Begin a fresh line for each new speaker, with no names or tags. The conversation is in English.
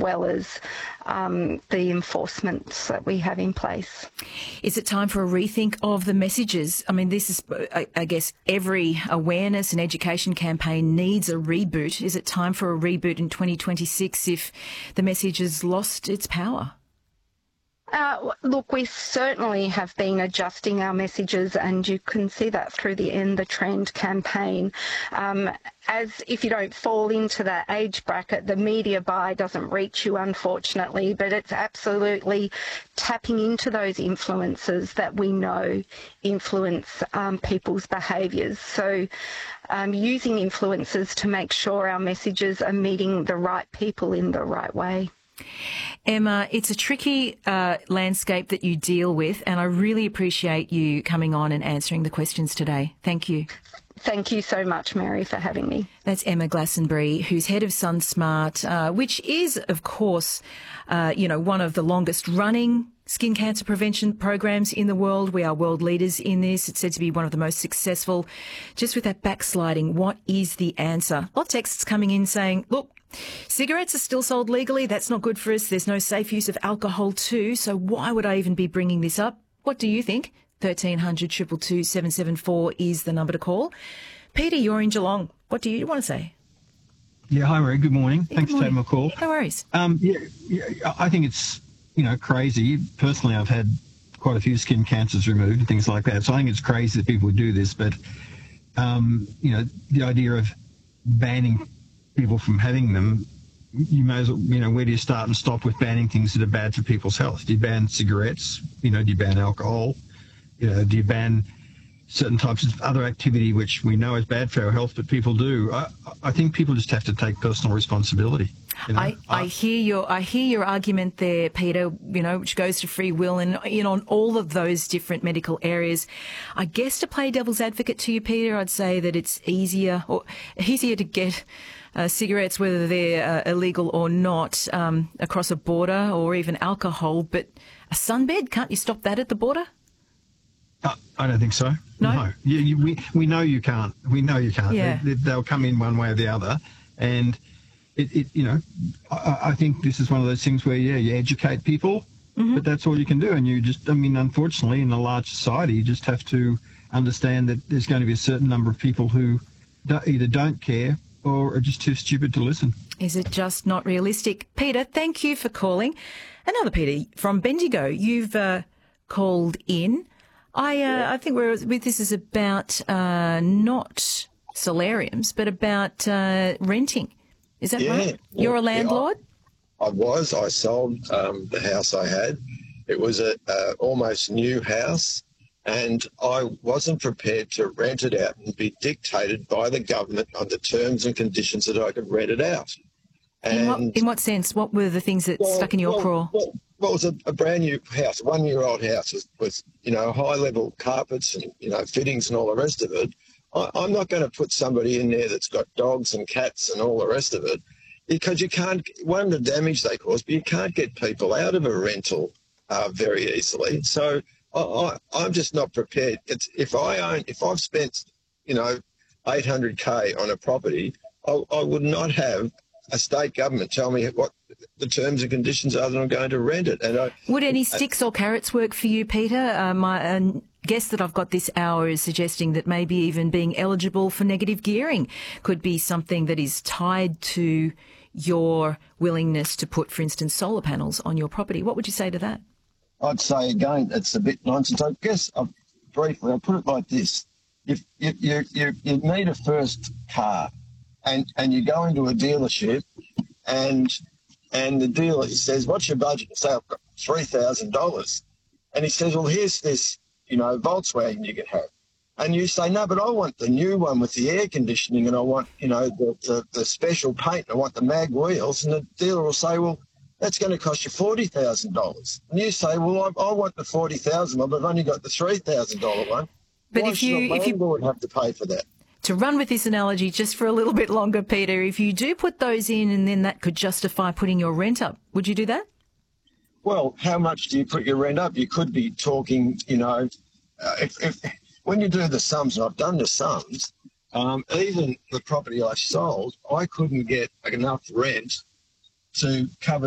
well as the enforcements that we have in place.
Is it time for a rethink of the messages? I mean, this is, I guess, every awareness and education campaign needs a reboot. Is it time for a reboot in 2026 if the message has lost its power?
Look, we certainly have been adjusting our messages, and you can see that through the End the Trend campaign. As if you don't fall into that age bracket, the media buy doesn't reach you, unfortunately, but it's absolutely tapping into those influences that we know influence people's behaviours. So using influencers to make sure our messages are meeting the right people in the right way.
Emma, it's a tricky landscape that you deal with, and I really appreciate you coming on and answering the questions today. Thank you.
Thank you so much, Mary, for having me.
That's Emma Glastonbury, who's head of SunSmart, which is, of course, one of the longest-running skin cancer prevention programs in the world. We are world leaders in this. It's said to be one of the most successful. Just with that backsliding, what is the answer? A lot of texts coming in saying, look, cigarettes are still sold legally. That's not good for us. There's no safe use of alcohol too. So why would I even be bringing this up? What do you think? 1300 222 774 is the number to call. Peter, you're in Geelong. What do you want to say?
Yeah, hi, Marie. Good morning. Thanks for taking my call.
No worries.
I think it's, crazy. Personally, I've had quite a few skin cancers removed and things like that. So I think it's crazy that people would do this. But, the idea of banning people from having them, you may as well, where do you start and stop with banning things that are bad for people's health? Do you ban cigarettes? Do you ban alcohol? Do you ban certain types of other activity which we know is bad for our health, but people do? I think people just have to take personal responsibility.
I hear your argument there, Peter, which goes to free will and, on all of those different medical areas. I guess to play devil's advocate to you, Peter, I'd say that it's easier to get cigarettes, whether they're illegal or not, across a border, or even alcohol. But a sunbed, can't you stop that at the border?
I don't think so.
No.
We know you can't. We know you can't.
Yeah.
They'll come in one way or the other, and I think this is one of those things where you educate people, but that's all you can do. And unfortunately, in a large society, you just have to understand that there's going to be a certain number of people who either don't care or are just too stupid to listen. Is
it just not realistic? Peter, thank you for calling. Another Peter from Bendigo, you've called in. I think this is about not solariums, but about renting. Is that right? You're a landlord?
I sold the house I had. It was a almost new house, and I wasn't prepared to rent it out and be dictated by the government on the terms and conditions that I could rent it out. And
in what sense? What were the things that stuck in your craw?
Well, it was a brand new house, a 1-year-old house with high-level carpets and, fittings and all the rest of it. I'm not going to put somebody in there that's got dogs and cats and all the rest of it, because you can't, one, the damage they cause, but you can't get people out of a rental very easily. So I'm just not prepared. If I've spent, $800K on a property, I would not have a state government tell me what the terms and conditions are that I'm going to rent it. And
would any sticks or carrots work for you, Peter? My guest that I've got this hour is suggesting that maybe even being eligible for negative gearing could be something that is tied to your willingness to put, for instance, solar panels on your property. What would you say to that?
I'd say, again, it's a bit nonsense. I guess, briefly, I'll put it like this. If you need a first car and you go into a dealership and the dealer says, what's your budget? You say, I've got $3,000. And he says, well, here's this, Volkswagen you can have. And you say, no, but I want the new one with the air conditioning, and I want, the special paint, and I want the mag wheels. And the dealer will say, well, that's going to cost you $40,000. And you say, well, I want the $40,000 one, but I've only got the $3,000 one.
But
why
if you
would have to pay for that?
To run with this analogy just for a little bit longer, Peter, if you do put those in and then that could justify putting your rent up, would you do that?
Well, how much do you put your rent up? You could be talking, if when you do the sums, and I've done the sums, even the property I sold, I couldn't get enough rent to cover